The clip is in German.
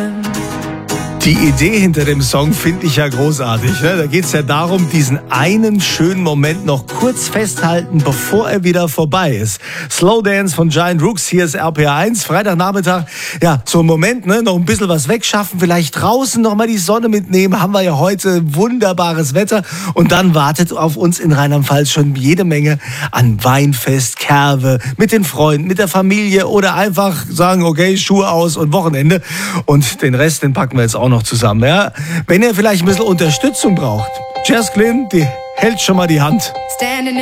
Die Idee hinter dem Song finde ich ja großartig. Ne? Da geht es ja darum, diesen einen schönen Moment noch kurz festhalten, bevor er wieder vorbei ist. Slow Dance von Giant Rooks, hier ist RPR 1, Freitagnachmittag. Ja, so ein Moment, ne? Noch ein bisschen was wegschaffen, vielleicht draußen noch mal die Sonne mitnehmen. Haben wir ja heute wunderbares Wetter. Und dann wartet auf uns in Rheinland-Pfalz schon jede Menge an Weinfest, Kerwe, mit den Freunden, mit der Familie oder einfach sagen, okay, Schuhe aus und Wochenende. Und den Rest, den packen wir jetzt auch noch zusammen. Ja? Wenn ihr vielleicht ein bisschen Unterstützung braucht, Jazz Glynn, die hält schon mal die Hand.